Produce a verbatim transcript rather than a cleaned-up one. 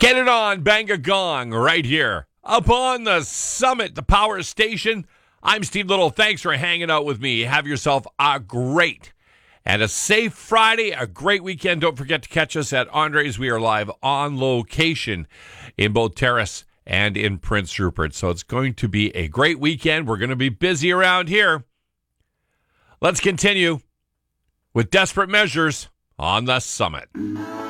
Get it on, bang a gong, right here. Up on the summit, the power station. I'm Steve Little. Thanks for hanging out with me. Have yourself a great and a safe Friday, a great weekend. Don't forget to catch us at Andre's. We are live on location in both Terrace and in Prince Rupert. So it's going to be a great weekend. We're going to be busy around here. Let's continue with Desperate Measures on the Summit.